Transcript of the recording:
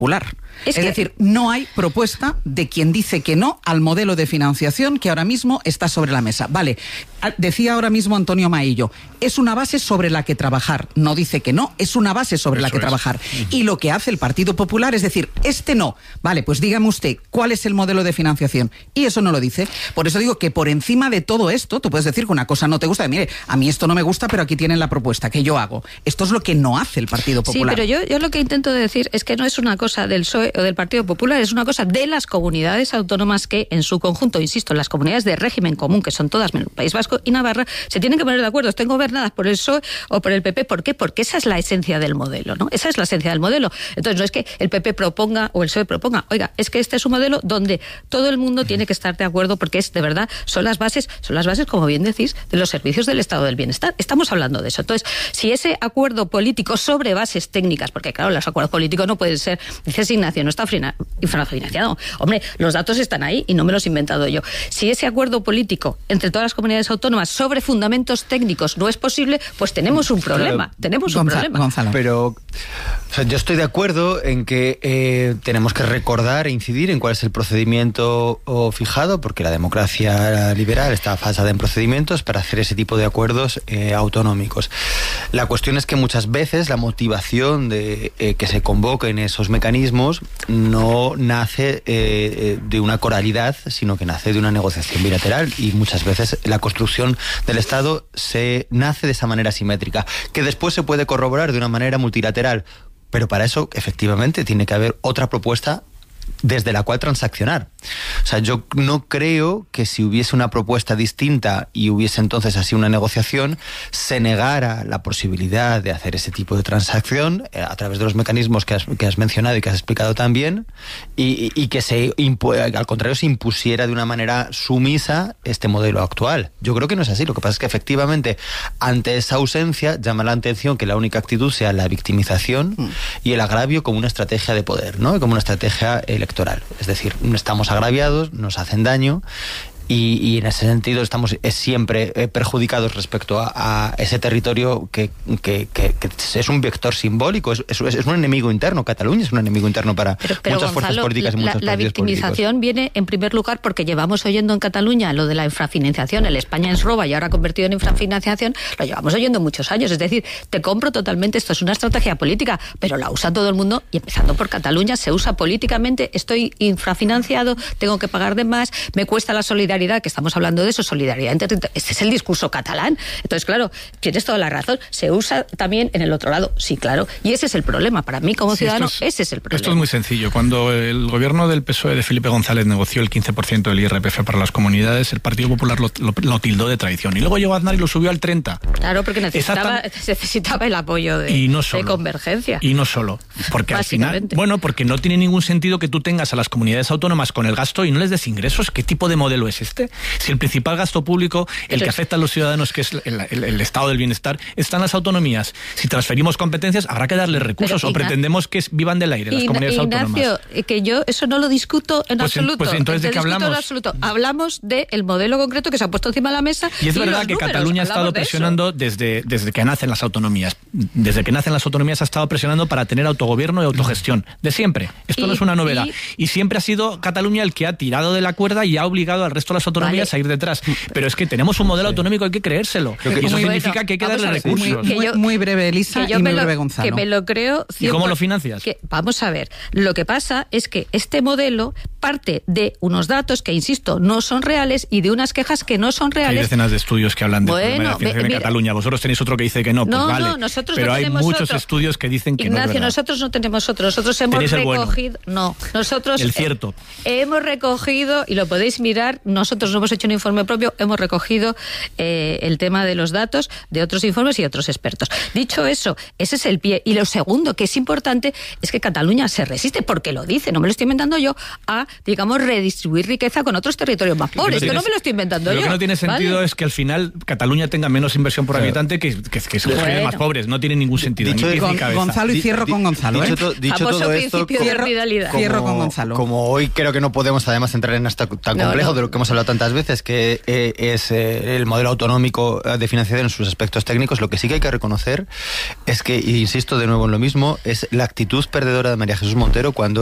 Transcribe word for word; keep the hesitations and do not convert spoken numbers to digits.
Popular. Es, es que... decir, no hay propuesta de quien dice que no al modelo de financiación que ahora mismo está sobre la mesa. Vale, decía ahora mismo Antonio Maillo, es una base sobre la que trabajar. No dice que no, es una base sobre Eso la que es. trabajar. Uh-huh. Y lo que hace el Partido Popular es decir, este no. Vale, pues dígame usted, ¿cuál es el modelo de financiación? Y eso no lo dice. Por eso digo que por encima de todo esto, tú puedes decir que una cosa no te gusta. Mire, a mí esto no me gusta, pero aquí tienen la propuesta que yo hago. Esto es lo que no hace el Partido Popular. Sí, pero yo, yo lo que intento decir es que no es una cosa del P S O E o del Partido Popular, es una cosa de las comunidades autónomas que en su conjunto, insisto, las comunidades de régimen común, que son todas menos País Vasco y Navarra, se tienen que poner de acuerdo, estén gobernadas por el P S O E o por el P P. ¿Por qué? Porque esa es la esencia del modelo, ¿no? Esa es la esencia del modelo. Entonces no es que el P P proponga o el P S O E proponga, oiga, es que este es un modelo donde todo el mundo tiene que estar de acuerdo porque es, de verdad, son las bases, son las bases, como bien decís, de los servicios del Estado del Bienestar. Estamos hablando de eso. Entonces, si ese acuerdo político sobre bases técnicas, porque claro, los acuerdos políticos no pueden ser, dice Ignacio, no está infrafinanciado. Hombre, los datos están ahí y no me los he inventado yo. Si ese acuerdo político entre todas las comunidades autónomas sobre fundamentos técnicos no es posible, pues tenemos un problema. Claro, tenemos un Gonzalo, problema. Gonzalo. Pero o sea, yo estoy de acuerdo en que eh, tenemos que recordar e incidir en cuál es el procedimiento oh, fijado, porque la democracia liberal está basada en procedimientos para hacer ese tipo de acuerdos eh, autonómicos. La cuestión es que muchas veces la motivación de eh, que se convoquen esos mecanismos no nace eh, de una coralidad, sino que nace de una negociación bilateral, y muchas veces la construcción del Estado se nace de esa manera simétrica, que después se puede corroborar de una manera multilateral, pero para eso efectivamente tiene que haber otra propuesta desde la cual transaccionar. O sea, yo no creo que si hubiese una propuesta distinta y hubiese entonces así una negociación, se negara la posibilidad de hacer ese tipo de transacción eh, a través de los mecanismos que has, que has mencionado y que has explicado también, y, y que se impu- al contrario se impusiera de una manera sumisa este modelo actual. Yo creo que no es así. Lo que pasa es que efectivamente ante esa ausencia llama la atención que la única actitud sea la victimización mm. y el agravio como una estrategia de poder, ¿no? Como una estrategia electoral. Es decir, estamos agraviados, nos hacen daño, y, y en ese sentido estamos eh, siempre eh, perjudicados respecto a, a ese territorio que, que, que, que es un vector simbólico, es, es, es un enemigo interno. Cataluña es un enemigo interno para pero, pero muchas Gonzalo, fuerzas políticas y muchos partidos políticos. La victimización políticos. Viene en primer lugar porque llevamos oyendo en Cataluña lo de la infrafinanciación, el España es roba y ahora convertido en infrafinanciación, lo llevamos oyendo muchos años. Es decir, te compro totalmente, esto es una estrategia política, pero la usa todo el mundo y empezando por Cataluña, se usa políticamente, estoy infrafinanciado, tengo que pagar de más, me cuesta la solidaridad, que estamos hablando de eso, solidaridad entre... Este es el discurso catalán. Entonces, claro, tienes toda la razón. Se usa también en el otro lado. Sí, claro. Y ese es el problema. Para mí, como sí, ciudadano, es, ese es el problema. Esto es muy sencillo. Cuando el gobierno del P S O E de Felipe González negoció el quince por ciento del I R P F para las comunidades, el Partido Popular lo, lo, lo tildó de traición. Y luego llegó Aznar y lo subió al treinta. Claro, porque necesitaba, Exactam- necesitaba el apoyo de, y no solo, de convergencia. Y no solo. Porque al final... Bueno, porque no tiene ningún sentido que tú tengas a las comunidades autónomas con el gasto y no les des ingresos. ¿Qué tipo de modelo es este? Si el principal gasto público, el Pero que afecta a los ciudadanos, que es el, el, el estado del bienestar, está en las autonomías. Si transferimos competencias, habrá que darles recursos. Pero, o Ignacio, pretendemos que vivan del aire las comunidades Ignacio, autónomas. Que yo eso no lo discuto en pues absoluto. En, pues entonces, ¿de qué hablamos? En absoluto. Hablamos del modelo concreto que se ha puesto encima de la mesa. Y es y verdad que números, Cataluña ha estado presionando desde, desde que nacen las autonomías. Desde que nacen las autonomías ha estado presionando para tener autogobierno y autogestión. De siempre. Esto y, no es una novedad. Y, y siempre ha sido Cataluña el que ha tirado de la cuerda y ha obligado al resto de las autonomías vale. a ir detrás. Pero es que tenemos un modelo sí. autonómico, hay que creérselo. Que, y eso muy significa bueno. que hay que darle ver, recursos. Muy, muy, muy breve, Elisa, y muy breve, Gonzalo. Que me lo creo. ¿Y cómo lo financias? Que, vamos a ver. Lo que pasa es que este modelo parte de unos datos que, insisto, no son reales y de unas quejas que no son reales. Hay decenas de estudios que hablan de bueno, la financiación me, en Cataluña. Vosotros tenéis otro que dice que no, pues no, vale. No, nosotros pero no hay tenemos muchos otro. estudios que dicen que Ignacio, no es verdad. nosotros no tenemos otro. Nosotros hemos recogido... Bueno. No, nosotros... El cierto. Eh, hemos recogido, y lo podéis mirar, nosotros no hemos hecho un informe propio, hemos recogido eh, el tema de los datos de otros informes y otros expertos. Dicho eso, ese es el pie. Y lo segundo, que es importante, es que Cataluña se resiste, porque lo dice, no me lo estoy inventando yo, a digamos, redistribuir riqueza con otros territorios más pobres. Esto no me lo estoy inventando yo. Lo que no tiene sentido ¿vale? es que al final Cataluña tenga menos inversión por claro. habitante que, que, que sus bueno. más pobres. No tiene ningún sentido. Dicho, ni con, ni Gonzalo, y cierro di, con Gonzalo. Dicho, ¿eh? to, dicho todo esto, cierro, como, cierro con Gonzalo. Como hoy creo que no podemos además entrar en esto tan no, complejo no. de lo que hemos hablado tantas veces, que eh, es eh, el modelo autonómico de financiación en sus aspectos técnicos. Lo que sí que hay que reconocer es que, y insisto de nuevo en lo mismo, es la actitud perdedora de María Jesús Montero cuando